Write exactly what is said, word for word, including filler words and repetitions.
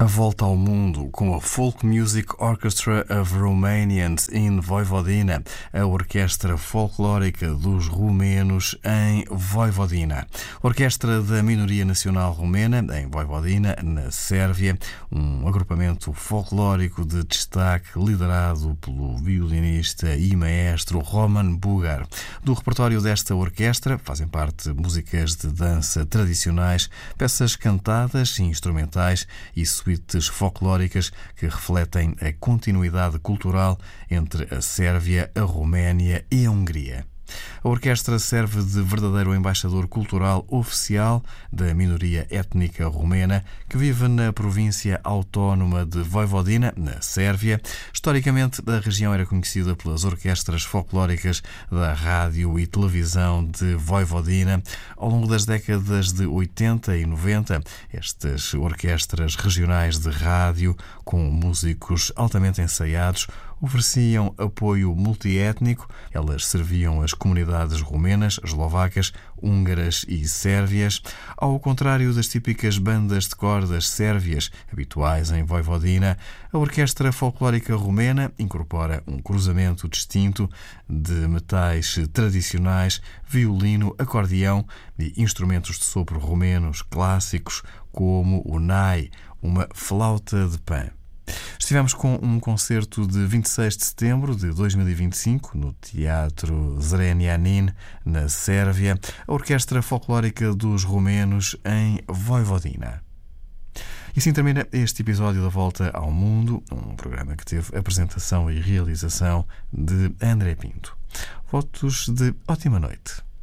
A volta ao mundo com a Folk Music Orchestra of Romanians in Vojvodina, a orquestra folclórica dos romenos em Vojvodina. Orquestra da minoria nacional romena em Vojvodina, na Sérvia, um agrupamento folclórico de destaque liderado pelo violinista e maestro Roman Bugar. Do repertório desta orquestra fazem parte músicas de dança tradicionais, peças cantadas e instrumentais e suítes folclóricas que refletem a continuidade cultural entre a Sérvia, a Roménia e a Hungria. A orquestra serve de verdadeiro embaixador cultural oficial da minoria étnica romena que vive na província autónoma de Vojvodina, na Sérvia. Historicamente, a região era conhecida pelas orquestras folclóricas da rádio e televisão de Vojvodina. Ao longo das décadas de oitenta e noventa, estas orquestras regionais de rádio, com músicos altamente ensaiados, ofereciam apoio multiétnico. Elas serviam as comunidades romenas, eslovacas, húngaras e sérvias. Ao contrário das típicas bandas de cordas sérvias habituais em Vojvodina, a orquestra folclórica romena incorpora um cruzamento distinto de metais tradicionais, violino, acordeão e instrumentos de sopro romenos clássicos como o nai, uma flauta de Pan. Estivemos com um concerto de vinte e seis de setembro de dois mil e vinte e cinco no Teatro Zrenjanin, na Sérvia, a Orquestra Folclórica dos Romenos em Vojvodina. E assim termina este episódio da Volta ao Mundo, um programa que teve apresentação e realização de André Pinto. Votos de ótima noite.